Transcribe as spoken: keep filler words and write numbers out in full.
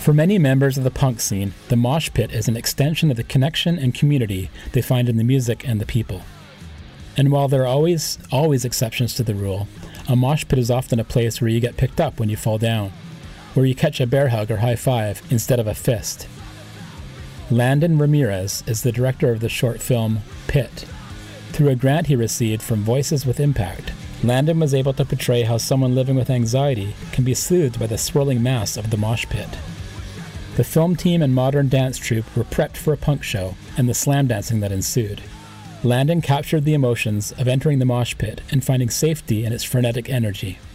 For many members of the punk scene, the mosh pit is an extension of the connection and community they find in the music and the people. And while there are always, always exceptions to the rule, a mosh pit is often a place where you get picked up when you fall down, where you catch a bear hug or high five instead of a fist. Landon Ramirez is the director of the short film Pit. Through a grant he received from Voices with Impact, Landon was able to portray how someone living with anxiety can be soothed by the swirling mass of the mosh pit. The film team and modern dance troupe were prepped for a punk show and the slam dancing that ensued. Landon captured the emotions of entering the mosh pit and finding safety in its frenetic energy.